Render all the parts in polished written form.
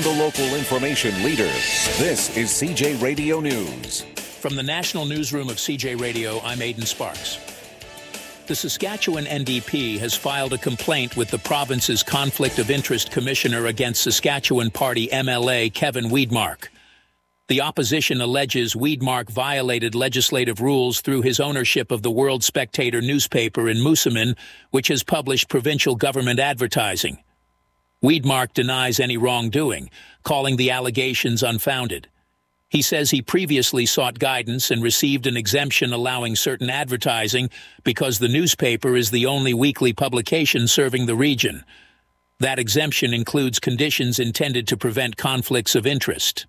the local information leader. This is CJ Radio News. From the National Newsroom of CJ Radio, I'm Aidan Sparks. The Saskatchewan NDP has filed a complaint with the province's Conflict of Interest Commissioner against Saskatchewan Party MLA Kevin Weidmark. The opposition alleges Weidmark violated legislative rules through his ownership of the World Spectator newspaper in Moosomin, which has published provincial government advertising. Weidmark denies any wrongdoing, calling the allegations unfounded. He says he previously sought guidance and received an exemption allowing certain advertising because the newspaper is the only weekly publication serving the region. That exemption includes conditions intended to prevent conflicts of interest.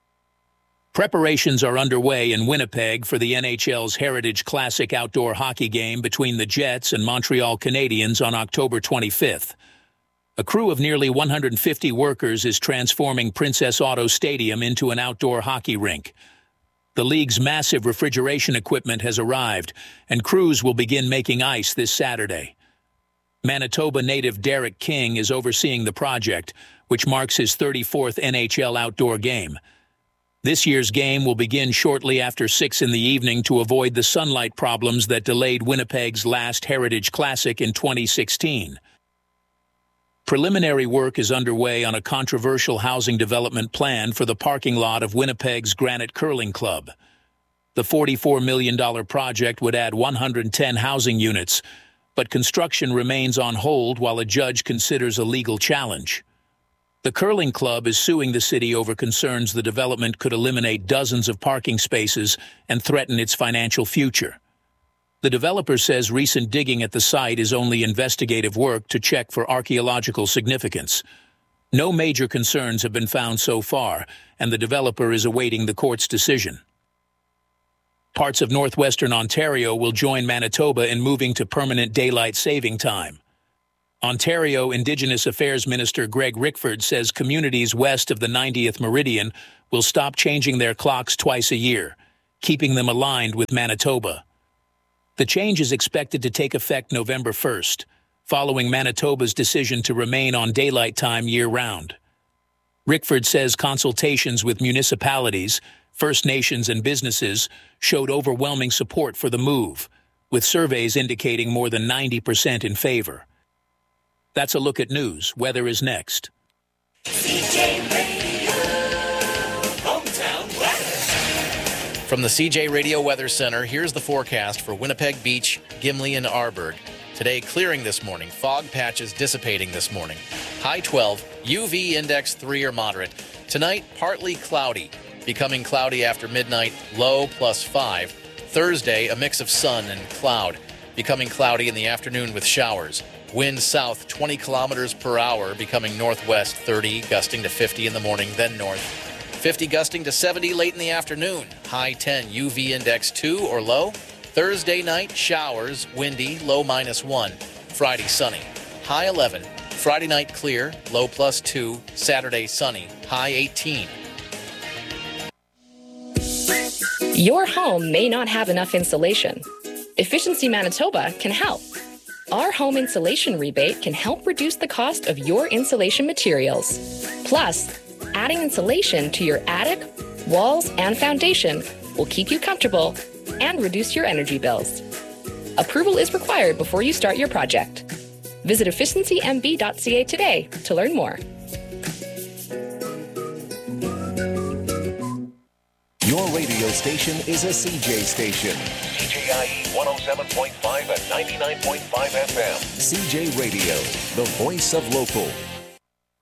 Preparations are underway in Winnipeg for the NHL's Heritage Classic outdoor hockey game between the Jets and Montreal Canadiens on October 25th. A crew of nearly 150 workers is transforming Princess Auto Stadium into an outdoor hockey rink. The league's massive refrigeration equipment has arrived, and crews will begin making ice this Saturday. Manitoba native Derek King is overseeing the project, which marks his 34th NHL outdoor game. This year's game will begin shortly after 6 in the evening to avoid the sunlight problems that delayed Winnipeg's last Heritage Classic in 2016. Preliminary work is underway on a controversial housing development plan for the parking lot of Winnipeg's Granite Curling Club. The $44 million project would add 110 housing units, but construction remains on hold while a judge considers a legal challenge. The curling club is suing the city over concerns the development could eliminate dozens of parking spaces and threaten its financial future. The developer says recent digging at the site is only investigative work to check for archaeological significance. No major concerns have been found so far, and the developer is awaiting the court's decision. Parts of northwestern Ontario will join Manitoba in moving to permanent daylight saving time. Ontario Indigenous Affairs Minister Greg Rickford says communities west of the 90th meridian will stop changing their clocks twice a year, keeping them aligned with Manitoba. The change is expected to take effect November 1st, following Manitoba's decision to remain on daylight time year-round. Rickford says consultations with municipalities, First Nations and businesses showed overwhelming support for the move, with surveys indicating more than 90% in favor. That's a look at news. Weather is next. CJ Radio, hometown weather. From the CJ Radio Weather Center, here's the forecast for Winnipeg Beach, Gimli, and Arborg. Today, clearing this morning. Fog patches dissipating this morning. High 12, UV index 3 or moderate. Tonight, partly cloudy. Becoming cloudy after midnight, low +5. Thursday, a mix of sun and cloud. Becoming cloudy in the afternoon with showers. Wind south 20 kilometers per hour, becoming northwest 30, gusting to 50 in the morning, then north. 50 gusting to 70 late in the afternoon. High 10, UV index 2 or low. Thursday night, showers, windy, low -1. Friday, sunny. High 11. Friday night, clear, low +2. Saturday, sunny, high 18. Your home may not have enough insulation. Efficiency Manitoba can help. Our home insulation rebate can help reduce the cost of your insulation materials. Plus, adding insulation to your attic, walls, and foundation will keep you comfortable and reduce your energy bills. Approval is required before you start your project. Visit efficiencymb.ca today to learn more. Your radio station is a CJ station. CJIE 107.5 and 99.5 FM. CJ Radio, the voice of local.